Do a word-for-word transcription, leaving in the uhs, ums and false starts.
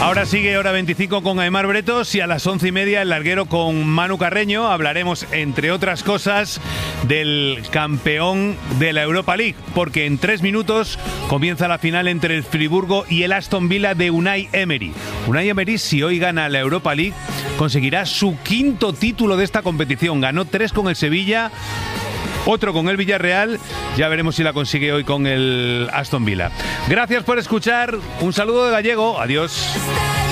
Ahora sigue Hora veinticinco con Aimar Bretos y a las once y media el larguero con Manu Carreño. Hablaremos, entre otras cosas, del campeón de la Europa League, porque en tres minutos comienza la final entre el Friburgo y el Aston Villa de Unai Emery. Unai Emery, si hoy gana la Europa League, conseguirá su quinto título de esta competición. Ganó tres con el Sevilla, otro con el Villarreal. Ya veremos si la consigue hoy con el Aston Villa. Gracias por escuchar. Un saludo de Gallego. Adiós.